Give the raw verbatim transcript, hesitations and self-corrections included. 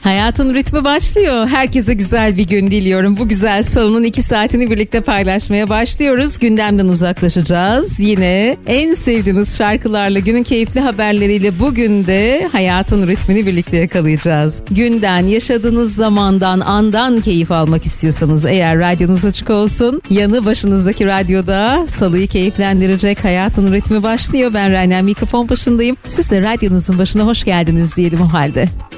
Hayatın ritmi başlıyor. Herkese güzel bir gün diliyorum. Bu güzel salının iki saatini birlikte paylaşmaya başlıyoruz. Gündemden uzaklaşacağız. Yine en sevdiğiniz şarkılarla, günün keyifli haberleriyle bugün de hayatın ritmini birlikte yakalayacağız. Günden, yaşadığınız zamandan, andan keyif almak istiyorsanız eğer radyonuz açık olsun. Yanı başınızdaki radyoda salıyı keyiflendirecek hayatın ritmi başlıyor. Ben Rayna, mikrofon başındayım. Siz de radyonuzun başına hoş geldiniz diyelim o halde.